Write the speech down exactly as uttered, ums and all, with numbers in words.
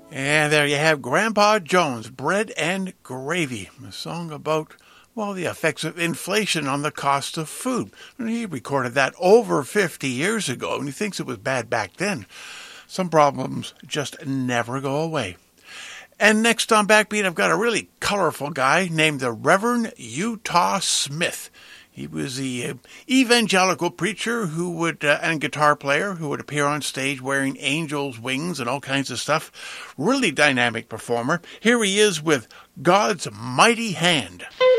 And there you have Grandpa Jones, Bread and Gravy, a song about, well, the effects of inflation on the cost of food. And he recorded that over fifty years ago, and he thinks it was bad back then. Some problems just never go away. And next on Backbeat, I've got a really colorful guy named the Reverend Utah Smith. He was the uh, evangelical preacher who would, uh, and guitar player who would appear on stage wearing angel's wings and all kinds of stuff. Really dynamic performer. Here he is with God's Mighty Hand.